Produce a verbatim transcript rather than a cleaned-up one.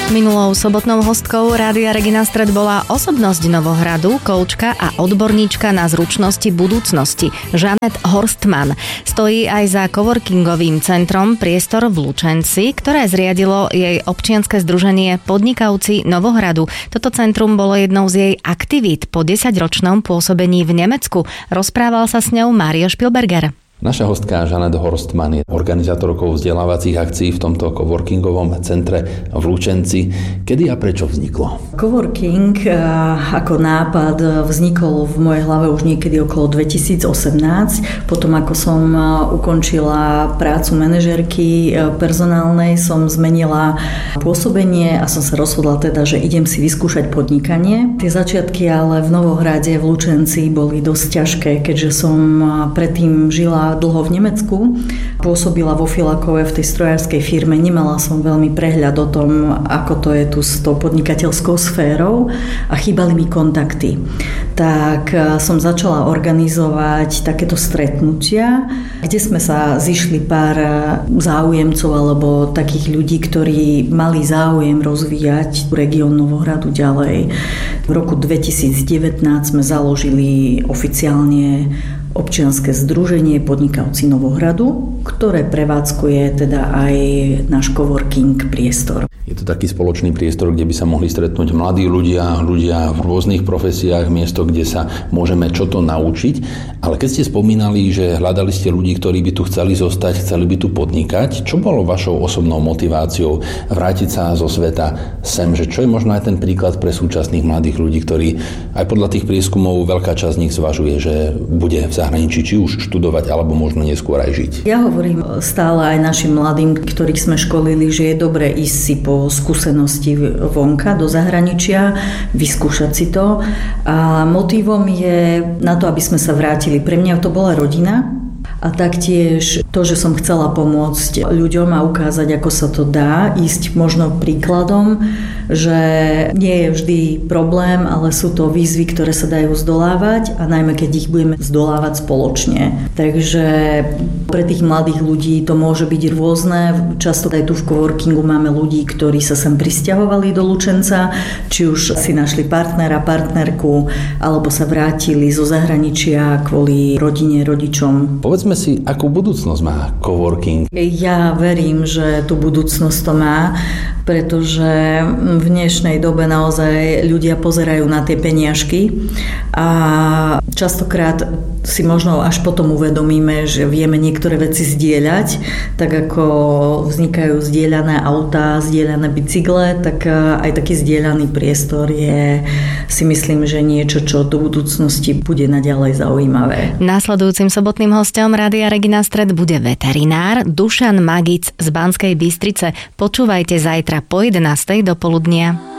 Minulou sobotnou hostkou Rádia Regina Stred bola osobnosť Novohradu, koučka a odborníčka na zručnosti budúcnosti Žanet Horstmann. Stojí aj za coworkingovým centrom Priestor v Lučenci, ktoré zriadilo jej občianske združenie Podnikavci Novohradu. Toto centrum bolo jednou z jej aktivít po desaťročnom pôsobení v Nemecku. Rozprával sa s ňou Mário Špilberger. Naša hostka Žanet Horstmann je organizátorkou vzdelávacích akcií v tomto coworkingovom centre v Lučenci. Kedy a prečo vzniklo? Coworking ako nápad vznikol v mojej hlave už niekedy okolo dvetisícosemnásť. Potom ako som ukončila prácu manažérky personálnej, som zmenila pôsobenie a som sa rozhodla teda, že idem si vyskúšať podnikanie. Tie začiatky ale v Novohrade v Lučenci boli dosť ťažké, keďže som predtým žila dlho v Nemecku, pôsobila vo Filakove v tej strojárskej firme, nemala som veľmi prehľad o tom, ako to je tu s tou podnikateľskou sférou a chýbali mi kontakty. Tak som začala organizovať takéto stretnutia, kde sme sa zišli pár záujemcov alebo takých ľudí, ktorí mali záujem rozvíjať región Novohradu ďalej. V roku dvetisícdevätnásť sme založili oficiálne občianske združenie Podnikavci Novohradu, ktoré prevádzkuje teda aj náš coworking priestor. Je to taký spoločný priestor, kde by sa mohli stretnúť mladí ľudia, ľudia v rôznych profesiách, miesto, kde sa môžeme čo to naučiť. Ale keď ste spomínali, že hľadali ste ľudí, ktorí by tu chceli zostať, chceli by tu podnikať, čo bolo vašou osobnou motiváciou vrátiť sa zo sveta sem? Že čo je možno aj ten príklad pre súčasných mladých ľudí, ktorí aj podľa tých prieskumov veľká časť z nich zvažuje, že bude v zahraničí či už študovať, alebo možno neskôr aj žiť? Ja hovorím stále aj našim mladým, ktorých sme školili, že je dobré ísť si po skúsenosti vonka do zahraničia, vyskúšať si to. A motivom je na to, aby sme sa vrátili. Pre mňa to bola rodina a taktiež to, že som chcela pomôcť ľuďom a ukázať, ako sa to dá, ísť možno príkladom, že nie je vždy problém, ale sú to výzvy, ktoré sa dajú zdolávať a najmä keď ich budeme zdolávať spoločne. Takže pre tých mladých ľudí to môže byť rôzne. Často aj tu v coworkingu máme ľudí, ktorí sa sem prisťahovali do Lučenca, či už si našli partnera, partnerku, alebo sa vrátili zo zahraničia kvôli rodine, rodičom. Povedzme si, akú budúcnosť má coworking? Ja verím, že tú budúcnosť to má, pretože v dnešnej dobe naozaj ľudia pozerajú na tie peniažky a častokrát si možno až potom uvedomíme, že vieme niektoré veci zdieľať, tak ako vznikajú zdieľané autá, zdieľané bicykle, tak aj taký zdieľaný priestor je, si myslím, že niečo, čo do budúcnosti bude naďalej zaujímavé. Následujúcim sobotným hosťom Rádia Regina Stred bude veterinár Dušan Magic z Banskej Bystrice. Počúvajte zajtra po jedenástej do poludnia.